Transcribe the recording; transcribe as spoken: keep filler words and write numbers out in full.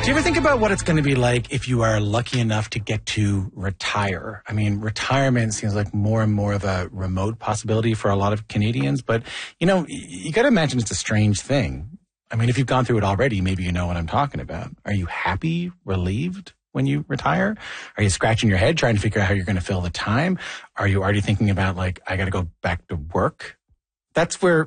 Do you ever think about what it's going to be like if you are lucky enough to get to retire? I mean, retirement seems like more and more of a remote possibility for a lot of Canadians. But, you know, you got to imagine it's a strange thing. I mean, if you've gone through it already, maybe you know what I'm talking about. Are you happy, relieved when you retire? Are you scratching your head trying to figure out how you're going to fill the time? Are you already thinking about, like, I got to go back to work? That's where